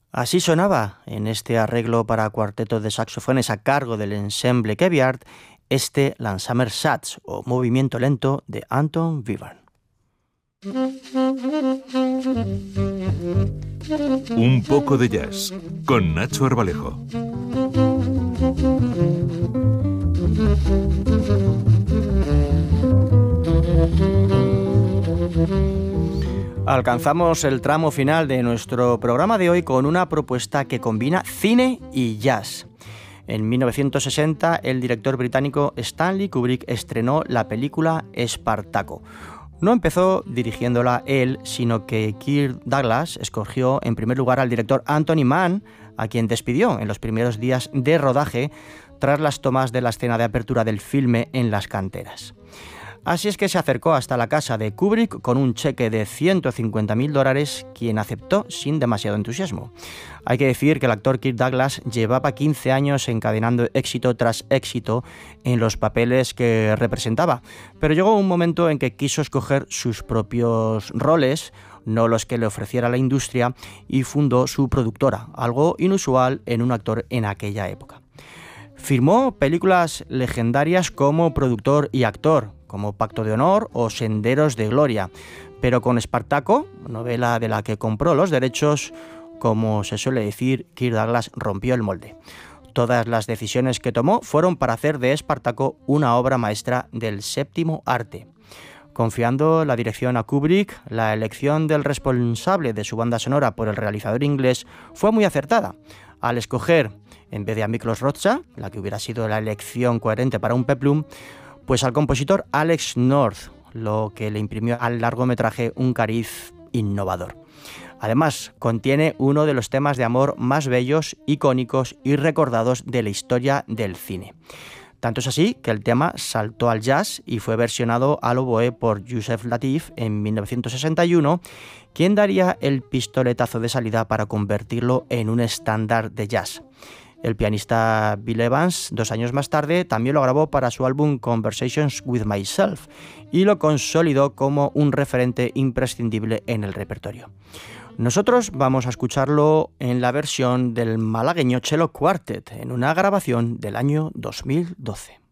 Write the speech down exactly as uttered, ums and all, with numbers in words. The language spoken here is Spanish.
Así sonaba en este arreglo para cuarteto de saxofones a cargo del ensemble Keviart este Langsamer Satz o movimiento lento de Anton Webern. Un poco de jazz con Nacho Arbalejo. Alcanzamos el tramo final de nuestro programa de hoy con una propuesta que combina cine y jazz. En mil novecientos sesenta, el director británico Stanley Kubrick estrenó la película Espartaco. No empezó dirigiéndola él, sino que Kirk Douglas escogió en primer lugar al director Anthony Mann, a quien despidió en los primeros días de rodaje tras las tomas de la escena de apertura del filme en las canteras. Así es que se acercó hasta la casa de Kubrick con un cheque de ciento cincuenta mil dólares, quien aceptó sin demasiado entusiasmo. Hay que decir que el actor Kirk Douglas llevaba quince años encadenando éxito tras éxito en los papeles que representaba, pero llegó un momento en que quiso escoger sus propios roles, no los que le ofreciera la industria, y fundó su productora, algo inusual en un actor en aquella época. Firmó películas legendarias como productor y actor, como Pacto de Honor o Senderos de Gloria, pero con Espartaco, novela de la que compró los derechos, como se suele decir, Kirk Douglas rompió el molde. Todas las decisiones que tomó fueron para hacer de Espartaco una obra maestra del séptimo arte. Confiando la dirección a Kubrick, la elección del responsable de su banda sonora por el realizador inglés fue muy acertada, al escoger, en vez de a Miklos Rozsa, la que hubiera sido la elección coherente para un peplum, pues al compositor Alex North, lo que le imprimió al largometraje un cariz innovador. Además, contiene uno de los temas de amor más bellos, icónicos y recordados de la historia del cine. Tanto es así que el tema saltó al jazz y fue versionado al oboe por Yusef Lateef en mil novecientos sesenta y uno, quien daría el pistoletazo de salida para convertirlo en un estándar de jazz. El pianista Bill Evans, dos años más tarde, también lo grabó para su álbum Conversations with Myself y lo consolidó como un referente imprescindible en el repertorio. Nosotros vamos a escucharlo en la versión del malagueño Cello Quartet, en una grabación del año dos mil doce.